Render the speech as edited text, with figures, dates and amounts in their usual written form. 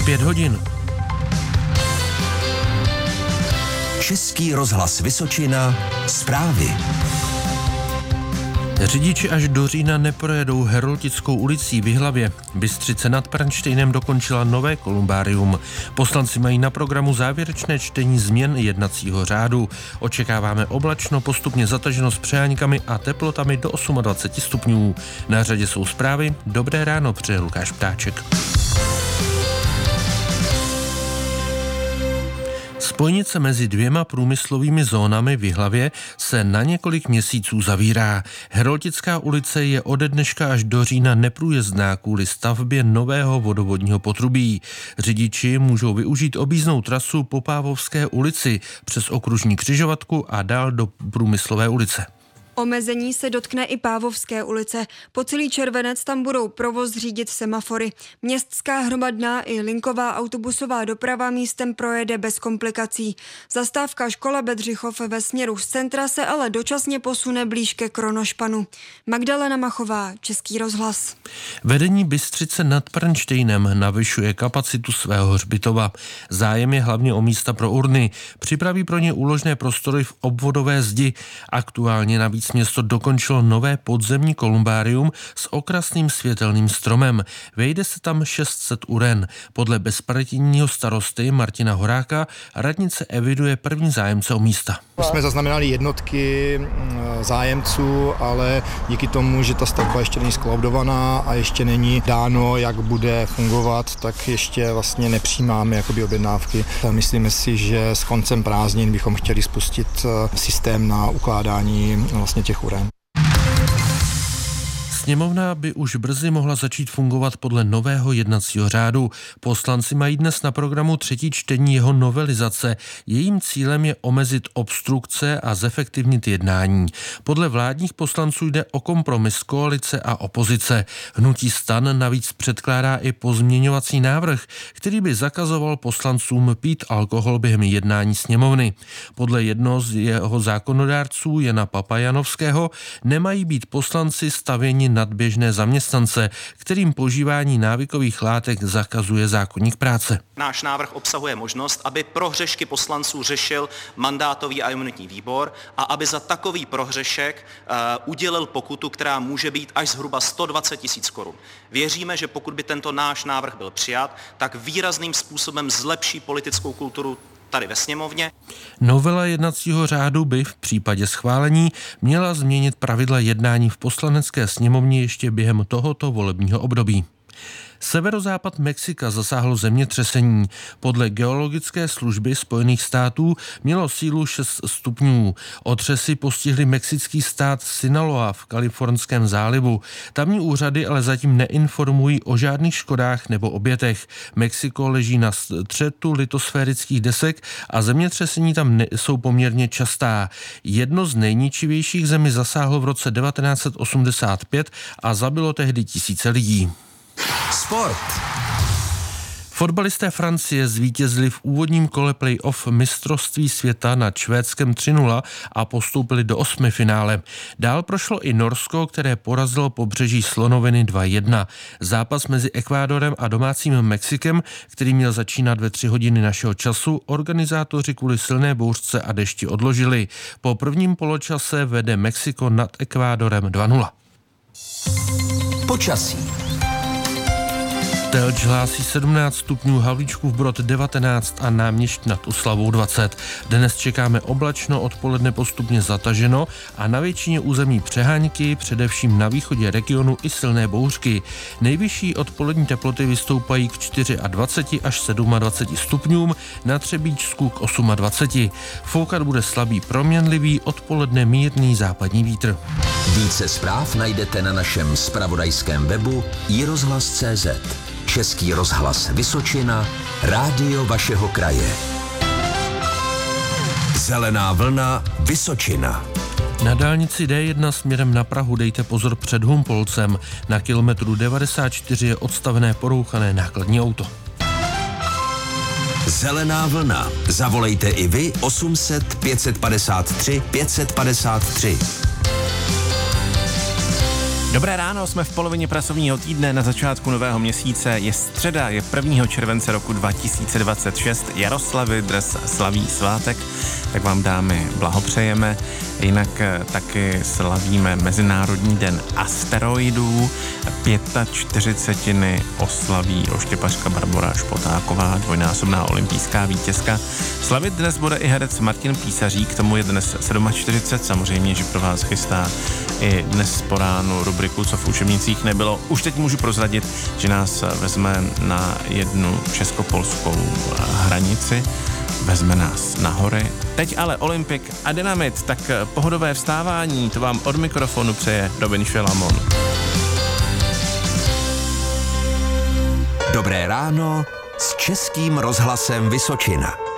5 hodin. Český rozhlas Vysočina, zprávy. Řidiči až do října neprojedou Heroltickou ulicí v Jihlavě. Bystřice nad Pernštejnem dokončila nové kolumbárium. Poslanci mají na programu závěrečné čtení změn jednacího řádu. Očekáváme oblačno, postupně zataženo s přeháňkami a teplotami do 28 stupňů. Na řadě jsou zprávy. Dobré ráno, přeje Lukáš Ptáček. Spojnice mezi dvěma průmyslovými zónami v Jihlavě se na několik měsíců zavírá. Heroltická ulice je ode dneška až do října neprůjezdná kvůli stavbě nového vodovodního potrubí. Řidiči můžou využít objízdnou trasu po Pávovské ulici přes okružní křižovatku a dál do Průmyslové ulice. Omezení se dotkne i Pávovské ulice. Po celý červenec tam budou provoz řídit semafory. Městská hromadná i linková autobusová doprava místem projede bez komplikací. Zastávka škola Bedřichov ve směru z centra se ale dočasně posune blíž ke Kronošpanu. Magdalena Machová, Český rozhlas. Vedení Bystřice nad Pernštejnem navyšuje kapacitu svého hřbitova. Zájem je hlavně o místa pro urny. Připraví pro ně úložné prostory v obvodové zdi. Aktuálně navíc město dokončilo nové podzemní kolumbárium s okrasným světelným stromem. Vejde se tam 600 uren. Podle bezpartijního starosty Martina Horáka radnice eviduje první zájemce o místa. Jsme zaznamenali jednotky zájemců, ale díky tomu, že ta stavba ještě není skolaudovaná a ještě není dáno, jak bude fungovat, tak ještě vlastně nepřijímáme jakoby objednávky. Myslíme si, že s koncem prázdnin bychom chtěli spustit systém na ukládání vlastně těch uren. Sněmovna by už brzy mohla začít fungovat podle nového jednacího řádu. Poslanci mají dnes na programu třetí čtení jeho novelizace. Jejím cílem je omezit obstrukce a zefektivnit jednání. Podle vládních poslanců jde o kompromis koalice a opozice. Hnutí STAN navíc předkládá i pozměňovací návrh, který by zakazoval poslancům pít alkohol během jednání sněmovny. Podle jednoho z jeho zákonodárců Jana Papajanovského nemají být poslanci stavěni nadběžné zaměstnance, kterým požívání návykových látek zakazuje zákoník práce. Náš návrh obsahuje možnost, aby prohřešky poslanců řešil mandátový a imunitní výbor a aby za takový prohřešek udělil pokutu, která může být až zhruba 120 000 korun. Věříme, že pokud by tento náš návrh byl přijat, tak výrazným způsobem zlepší politickou kulturu tady ve sněmovně. Novela jednacího řádu by v případě schválení měla změnit pravidla jednání v poslanecké sněmovně ještě během tohoto volebního období. Severozápad Mexika zasáhlo zemětřesení. Podle geologické služby Spojených států mělo sílu 6 stupňů. Otřesy postihly mexický stát Sinaloa v Kalifornském zálivu. Tamní úřady ale zatím neinformují o žádných škodách nebo obětech. Mexiko leží na střetu litosférických desek a zemětřesení tam jsou poměrně častá. Jedno z nejničivějších zemi zasáhlo v roce 1985 a zabilo tehdy tisíce lidí. Sport. Fotbalisté Francie zvítězili v úvodním kole play-off mistrovství světa nad Švédskem 3-0 a postoupili do 8. finále. Dál prošlo i Norsko, které porazilo Pobřeží slonoviny 2-1. Zápas mezi Ekvádorem a domácím Mexikem, který měl začínat ve 3 hodiny našeho času, organizátoři kvůli silné bouřce a dešti odložili. Po prvním poločase vede Mexiko nad Ekvádorem 2-0. Počasí. Telč hlásí 17 stupňů, Havlíčkův Brod 19 a Náměšť nad Uslavou 20. Dnes čekáme oblačno, odpoledne postupně zataženo a na většině území přehánky, především na východě regionu i silné bouřky. Nejvyšší odpolední teploty vystoupají k 24 až 27 stupňům, na Třebíčsku k 28. Foukat bude slabý proměnlivý, odpoledne mírný západní vítr. Více zpráv najdete na našem zpravodajském webu iRozhlas.cz. Český rozhlas Vysočina, rádio vašeho kraje. Zelená vlna Vysočina. Na dálnici D1 směrem na Prahu dejte pozor před Humpolcem. Na kilometru 94 je odstavené porouchané nákladní auto. Zelená vlna. Zavolejte i vy 800 553 553. Dobré ráno, jsme v polovině pracovního týdne, na začátku nového měsíce, je středa, je 1. července roku 2026, Jaroslavy dnes slaví svátek, tak vám dámy blahopřejeme, jinak taky slavíme Mezinárodní den asteroidů, 45 oslaví oštěpařka Barbora Špotáková, dvojnásobná olympijská vítězka. Slavit dnes bude i herec Martin Písařík, k tomu je dnes 47, samozřejmě, že pro vás chystá i dnes po ránu rubriku Co v učebnicích nebylo. Už teď můžu prozradit, že nás vezme na jednu česko-polskou hranici, vezme nás na hory. Teď ale Olympik a Dynamit, tak pohodové vstávání, to vám od mikrofonu přeje Robin Šelamon. Dobré ráno s Českým rozhlasem Vysočina.